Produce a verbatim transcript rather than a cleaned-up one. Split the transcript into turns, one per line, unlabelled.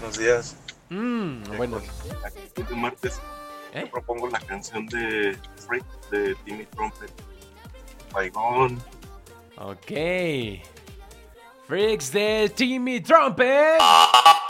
buenos días.
Mm,
Eh,
bueno.
con la actitud de martes,
¿Eh?
te propongo la canción de Freak de Timmy Trumpet. Baigón.
Ok. Freaks de Timmy Trumpet.